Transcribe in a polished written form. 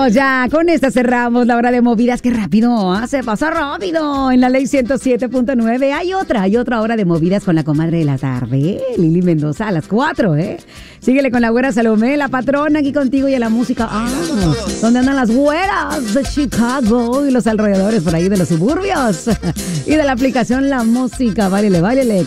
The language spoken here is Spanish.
Vámonos ya, con esta cerramos la hora de movidas. Qué rápido, se pasa rápido. En la ley 107.9 hay otra hora de movidas con la comadre de la tarde, Lili Mendoza, a las 4, Síguele con la güera Salomé, la patrona, aquí contigo y a la música. ¿Dónde andan las güeras de Chicago y los alrededores por ahí de los suburbios? Y de la aplicación La Música, válele.